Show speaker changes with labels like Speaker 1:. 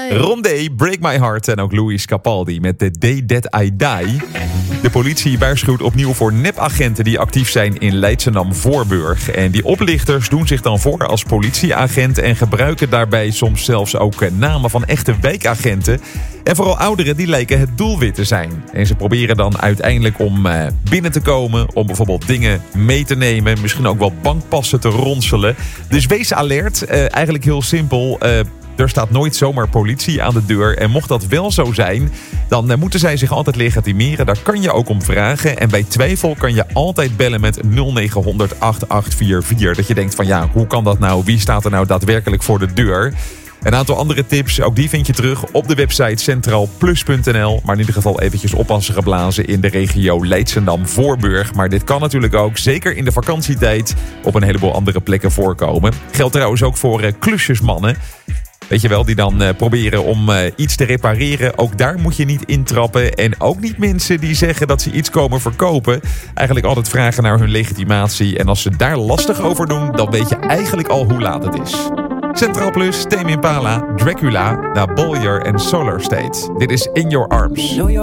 Speaker 1: Rondé, Break My Heart en ook Louis Capaldi met The Day That I Die. De politie waarschuwt opnieuw voor nepagenten die actief zijn in Leidschendam-Voorburg. En die oplichters doen zich dan voor als politieagent en gebruiken daarbij soms zelfs ook namen van echte wijkagenten. En vooral ouderen die lijken het doelwit te zijn. En ze proberen dan uiteindelijk om binnen te komen, om bijvoorbeeld dingen mee te nemen. Misschien ook wel bankpassen te ronselen. Dus wees alert. Eigenlijk heel simpel. Er staat nooit zomaar politie aan de deur. En mocht dat wel zo zijn, dan moeten zij zich altijd legitimeren. Daar kan je ook om vragen. En bij twijfel kan je altijd bellen met 0900 8844. Dat je denkt van ja, hoe kan dat nou? Wie staat er nou daadwerkelijk voor de deur? Een aantal andere tips, ook die vind je terug op de website centraalplus.nl. Maar in ieder geval eventjes oppassen geblazen in de regio Leidschendam-Voorburg. Maar dit kan natuurlijk ook, zeker in de vakantietijd, op een heleboel andere plekken voorkomen. Geldt trouwens ook voor klusjesmannen. Weet je wel, die dan proberen om iets te repareren. Ook daar moet je niet intrappen. En ook niet mensen die zeggen dat ze iets komen verkopen. Eigenlijk altijd vragen naar hun legitimatie. En als ze daar lastig over doen, dan weet je eigenlijk al hoe laat het is. Centraal Plus, Tame Impala, Dracula, Naboljer en Solar State. Dit is In Your Arms.